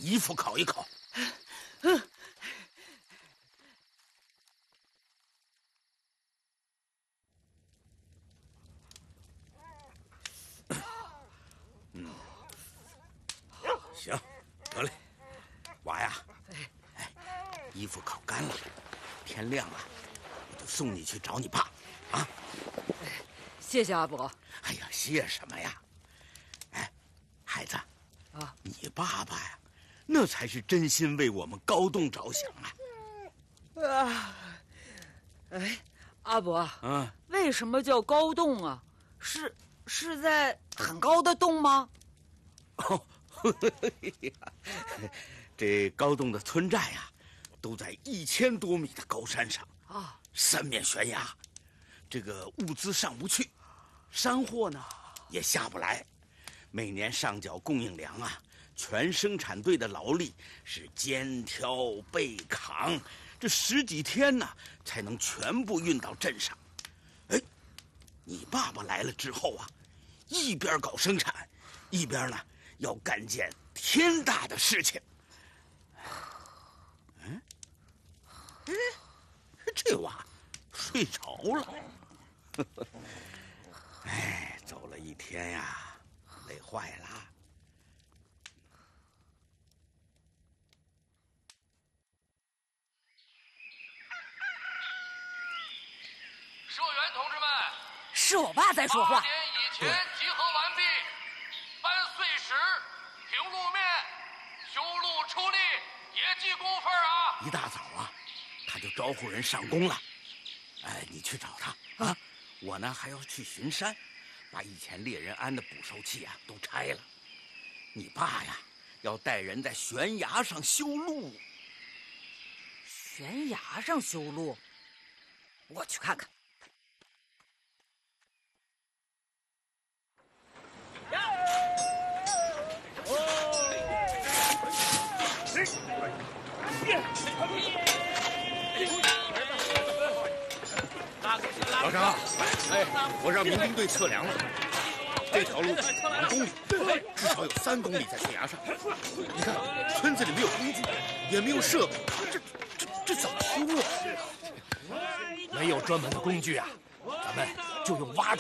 衣服烤一烤。行，得嘞，娃呀，衣服烤干了，天亮了，我就送你去找你爸，啊！ 谢谢阿伯。 哎呀，谢什么呀？哎，孩子， 啊， 你爸爸呀，那才是真心为我们高栋着想啊！ 哎，阿伯，为什么叫高洞啊？是在很高的洞吗？ 哦，这高栋的村寨呀，都在1000多米的高山上啊，三面悬崖，这个物资上不去，山货呢也下不来，每年上缴供应粮啊，全生产队的劳力是肩挑背扛，这10几天呢才能全部运到镇上。哎，你爸爸来了之后啊，一边搞生产，一边呢要干件天大的事情。这娃睡着了。哎，走了一天呀，累坏了。 社员同志们， 是我爸在说话。 8点以前集合完毕，搬碎石、平路面、修路出力，也记工分啊！ 一大早啊，他就招呼人上工了。哎，你去找他啊！我呢还要去巡山，把以前猎人安的捕兽器啊都拆了。你爸呀，要带人在悬崖上修路。 悬崖上修路，我去看看。 老张，哎，我让民兵队测量了，这条路2公里，至少有3公里在悬崖上。你看，村子里没有工具，也没有设备，这怎么修啊？ 没有专门的工具啊，咱们就用挖